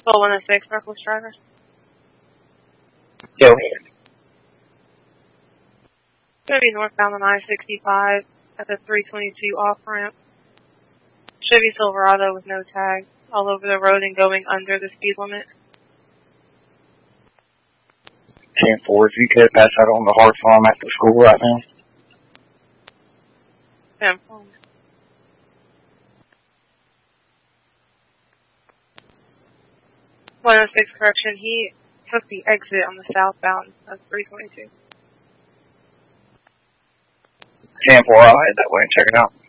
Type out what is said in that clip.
Full 106, reckless driver. Go ahead. Going to be northbound on I-65 at the 322 off-ramp. Chevy Silverado with no tag, all over the road and going under the speed limit. 10-4, if you could pass that on the hard farm after school right now. 10-4. .106 correction, he took the exit on the southbound of 322. 10-4, I'll head that way and check it out.